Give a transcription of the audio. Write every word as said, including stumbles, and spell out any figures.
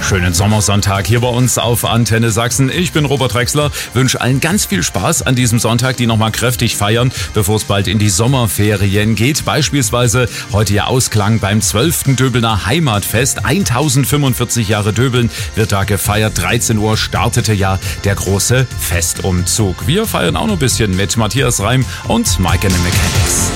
Schönen Sommersonntag hier bei uns auf Antenne Sachsen. Ich bin Robert Drechsler, wünsche allen ganz viel Spaß an diesem Sonntag, die nochmal kräftig feiern, bevor es bald in die Sommerferien geht. Beispielsweise heute ja Ausklang beim zwölften Döbelner Heimatfest. tausendfünfundvierzig Jahre Döbeln wird da gefeiert. dreizehn Uhr startete ja der große Festumzug. Wir feiern auch noch ein bisschen mit Matthias Reim und Mike and the Mechanics.